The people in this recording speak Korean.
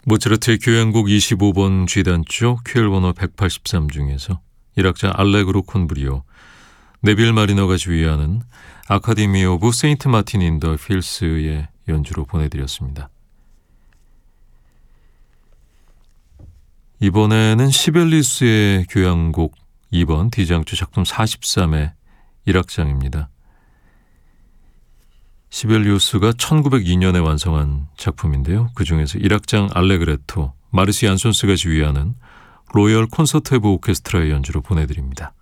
모차르트의 교향곡 25번 G단조 큐엘 번호 183 중에서 1악장 알레그로 콘 브리오, 네빌 마리너가 주의하는 아카데미 오브 세인트 마틴 인 더 필스의 연주로 보내드렸습니다. 이번에는 시벨리우스의 교향곡 2번 D장조 작품 43의 1악장입니다. 시벨리우스가 1902년에 완성한 작품인데요. 그 중에서 1악장 알레그레토, 마르시 안손스가 지휘하는 로열 콘서트 오브 오케스트라의 연주로 보내드립니다.